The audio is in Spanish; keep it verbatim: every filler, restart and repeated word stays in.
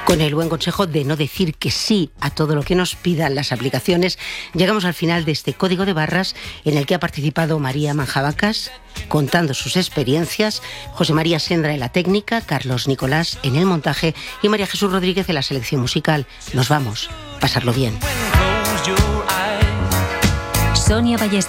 Con el buen consejo de no decir que sí a todo lo que nos pidan las aplicaciones, llegamos al final de este código de barras en el que ha participado María Manjabacas contando sus experiencias, José María Sendra en la técnica, Carlos Nicolás en el montaje y María Jesús Rodríguez en la selección musical. Nos vamos, pasarlo bien. Sonia Ballester.